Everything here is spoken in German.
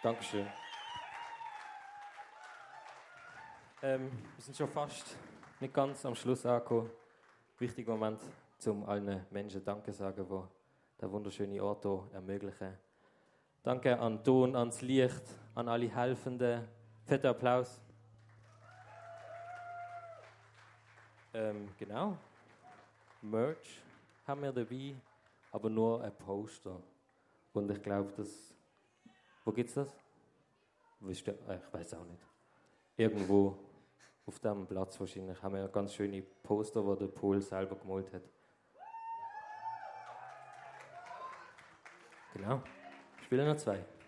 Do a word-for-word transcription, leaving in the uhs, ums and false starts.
Dankeschön. Ähm, wir sind schon fast nicht ganz am Schluss angekommen. Wichtiger Moment, um allen Menschen Danke zu sagen, die den wunderschönen Ort hier ermöglichen. Danke an Ton, ans Licht, an alle Helfenden. Fetter Applaus. Ähm, genau. Merch haben wir dabei, aber nur ein Poster. Und ich glaube, das... Wo gibt's das? Wisst ihr? Ich weiß auch nicht. Irgendwo auf diesem Platz wahrscheinlich haben wir ganz schöne Poster, die der Paul selber gemalt hat. Genau. Ich spiele noch zwei.